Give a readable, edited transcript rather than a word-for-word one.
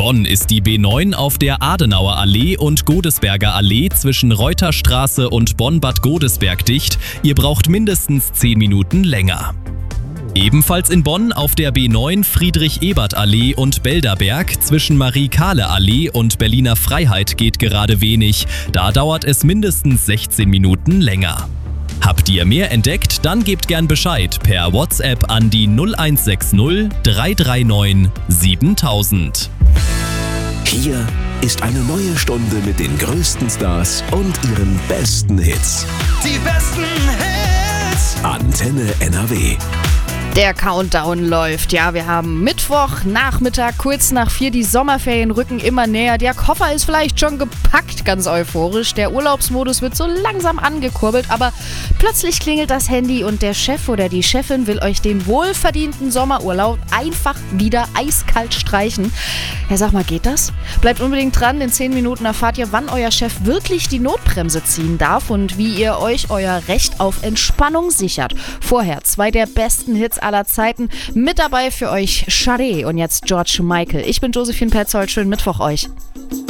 Bonn ist die B9 auf der Adenauer Allee und Godesberger Allee zwischen Reuterstraße und Bonn-Bad Godesberg dicht. Ihr braucht mindestens 10 Minuten länger. Ebenfalls in Bonn auf der B9 Friedrich-Ebert-Allee und Belderberg zwischen Marie-Kahle-Allee und Berliner Freiheit geht gerade wenig. Da dauert es mindestens 16 Minuten länger. Habt ihr mehr entdeckt? Dann gebt gern Bescheid per WhatsApp an die 0160 339 7000. Hier ist eine neue Stunde mit den größten Stars und ihren besten Hits. Die besten Hits. Antenne NRW. Der Countdown läuft. Ja, wir haben Mittwochnachmittag, kurz nach 4. Die Sommerferien rücken immer näher. Der Koffer ist vielleicht schon gepackt, ganz euphorisch. Der Urlaubsmodus wird so langsam angekurbelt, aber plötzlich klingelt das Handy und der Chef oder die Chefin will euch den wohlverdienten Sommerurlaub einfach wieder eiskalt streichen. Ja, sag mal, geht das? Bleibt unbedingt dran. In 10 Minuten erfahrt ihr, wann euer Chef wirklich die Notbremse ziehen darf und wie ihr euch euer Recht auf Entspannung sichert. Vorher 2 der besten Hits aller Zeiten. Mit dabei für euch Sade und jetzt George Michael. Ich bin Josephine Petzold. Schönen Mittwoch euch.